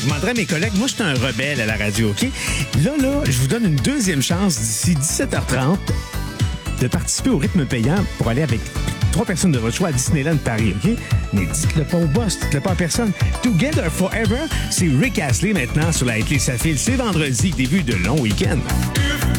Je demanderais à mes collègues, moi, je suis un rebelle à la radio, OK? Là, je vous donne une deuxième chance d'ici 17h30 de participer au rythme payant pour aller avec 3 personnes de votre choix à Disneyland Paris, OK? Mais dites-le pas au boss, dites-le pas à personne. Together Forever, c'est Rick Astley maintenant sur la Clé Sa File. C'est vendredi, début de long week-end.